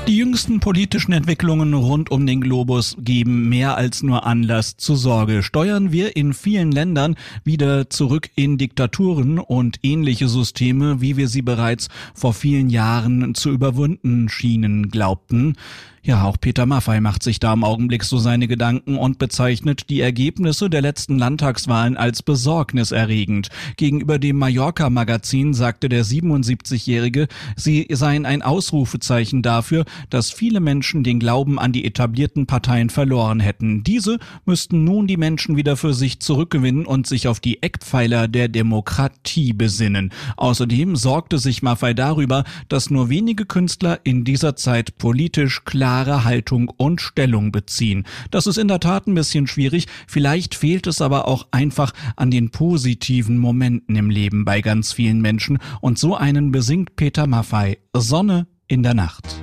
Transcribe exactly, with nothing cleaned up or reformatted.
Die jüngsten politischen Entwicklungen rund um den Globus geben mehr als nur Anlass zur Sorge. Steuern wir in vielen Ländern wieder zurück in Diktaturen und ähnliche Systeme, wie wir sie bereits vor vielen Jahren zu überwinden schienen, glaubten? Ja, auch Peter Maffay macht sich da im Augenblick so seine Gedanken und bezeichnet die Ergebnisse der letzten Landtagswahlen als besorgniserregend. Gegenüber dem Mallorca-Magazin sagte der siebenundsiebzigjährige, sie seien ein Ausrufezeichen dafür, dass viele Menschen den Glauben an die etablierten Parteien verloren hätten. Diese müssten nun die Menschen wieder für sich zurückgewinnen und sich auf die Eckpfeiler der Demokratie besinnen. Außerdem sorgte sich Maffay darüber, dass nur wenige Künstler in dieser Zeit politisch klar Haltung und Stellung beziehen. Das ist in der Tat ein bisschen schwierig. Vielleicht fehlt es aber auch einfach an den positiven Momenten im Leben bei ganz vielen Menschen. Und so einen besingt Peter Maffay. Sonne in der Nacht.